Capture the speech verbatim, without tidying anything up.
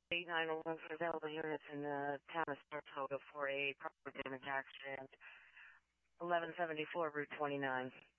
eight nine one for available units in the town of Saratoga for a property damage accident. eleven seventy-four Route twenty-nine.